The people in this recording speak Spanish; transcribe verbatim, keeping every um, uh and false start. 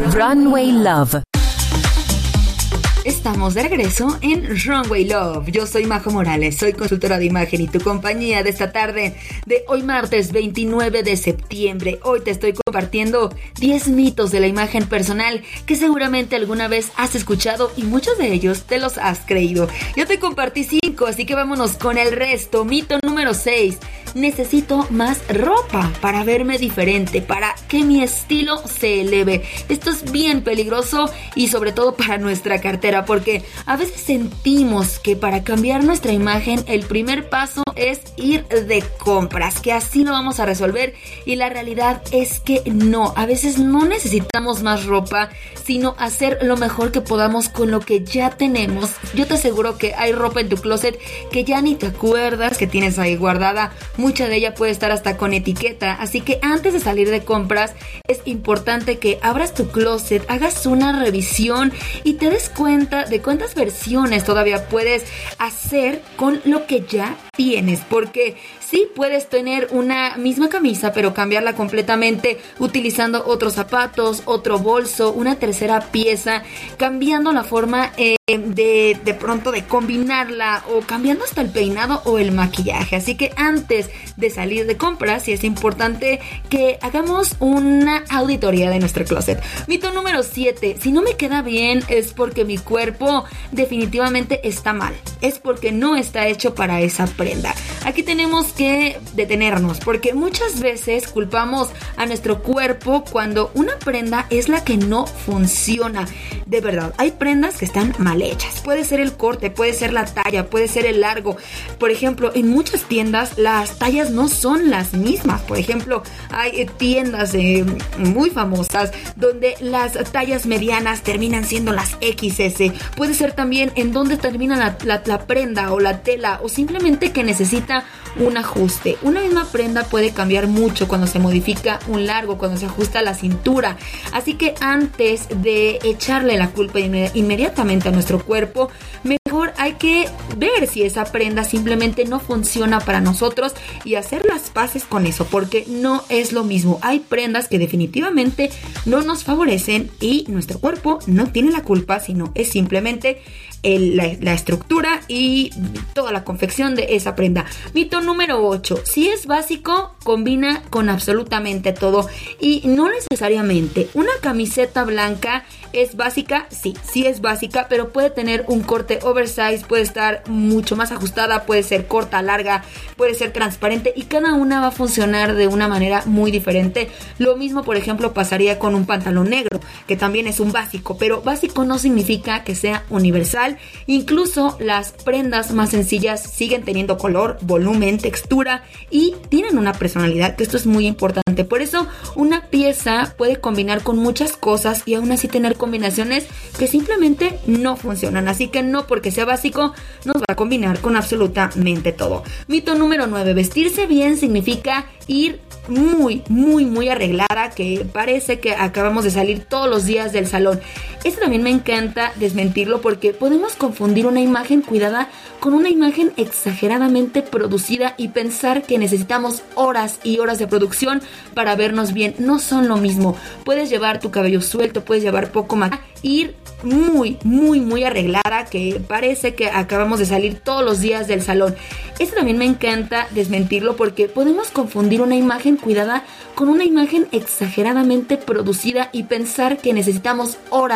Runway Love. Estamos de regreso en Runway Love. Yo soy Majo Morales, soy consultora de imagen y tu compañía de esta tarde de hoy martes veintinueve de septiembre. Hoy te estoy compartiendo diez mitos de la imagen personal que seguramente alguna vez has escuchado y muchos de ellos te los has creído. Yo te compartí cinco, así que vámonos con el resto. Mito número seis. Necesito más ropa para verme diferente, para que mi estilo se eleve. Esto es bien peligroso y sobre todo para nuestra cartera, porque a veces sentimos que para cambiar nuestra imagen el primer paso es ir de compras, que así lo vamos a resolver, y la realidad es que no. A veces no necesitamos más ropa, sino hacer lo mejor que podamos con lo que ya tenemos. Yo te aseguro que hay ropa en tu closet que ya ni te acuerdas que tienes ahí guardada. Mucha de ella puede estar hasta con etiqueta, así que antes de salir de compras es importante que abras tu closet, hagas una revisión y te des cuenta de cuántas versiones todavía puedes hacer con lo que ya tienes, porque sí puedes tener una misma camisa pero cambiarla completamente utilizando otros zapatos, otro bolso, una tercera pieza, cambiando la forma eh, de de pronto de combinarla o cambiando hasta el peinado o el maquillaje. Así que antes de salir de compras sí es importante que hagamos una auditoría de nuestro closet. Mito número siete. Si no me queda bien es porque mi cuerpo definitivamente está mal, es porque no está hecho para esa prenda. Aquí tenemos que detenernos, porque muchas veces culpamos a nuestro cuerpo cuando una prenda es la que no funciona. De verdad, hay prendas que están mal hechas. Puede ser el corte, puede ser la talla, puede ser el largo. Por ejemplo, en muchas tiendas las tallas no son las mismas. Por ejemplo, hay tiendas eh, muy famosas donde las tallas medianas terminan siendo las equis ese. Puede ser también en donde termina la, la, la prenda o la tela, o simplemente que necesita un ajuste. Una misma prenda puede cambiar mucho cuando se modifica un largo, cuando se ajusta la cintura. Así que antes de echarle la culpa inmediatamente a nuestro cuerpo, mejor hay que ver si esa prenda simplemente no funciona para nosotros y hacer las paces con eso, porque no es lo mismo. Hay prendas que definitivamente no nos favorecen y nuestro cuerpo no tiene la culpa, sino es simplemente el, la, la estructura y toda la confección de esa prenda. Mito número ocho. Si es básico, combina con absolutamente todo, y no necesariamente. Una camiseta blanca es básica, sí, sí es básica, pero puede tener un corte oversize, puede estar mucho más ajustada, puede ser corta, larga, puede ser transparente, y cada una va a funcionar de una manera muy diferente. Lo mismo, por ejemplo, pasaría con un pantalón negro, que también es un básico, pero básico no significa que sea universal. Incluso las prendas más sencillas siguen teniendo color, volumen, textura y tienen una personalidad, que esto es muy importante. Por eso una pieza puede combinar con muchas cosas y aún así tener combinaciones que simplemente no funcionan. Así que no porque sea básico nos va a combinar con absolutamente todo. Mito número nueve. Vestirse bien significa ir muy, muy, muy arreglada, que parece que acabamos de salir todos los días del salón. Esto también me encanta desmentirlo, porque podemos confundir una imagen cuidada con una imagen exageradamente producida y pensar que necesitamos horas y horas de producción para vernos bien. No son lo mismo. Puedes llevar tu cabello suelto, puedes llevar poco más, ir muy, muy, muy arreglada, que parece que acabamos de salir todos los días del salón. Esto también me encanta desmentirlo, porque podemos confundir una imagen cuidada con una imagen exageradamente producida y pensar que necesitamos horas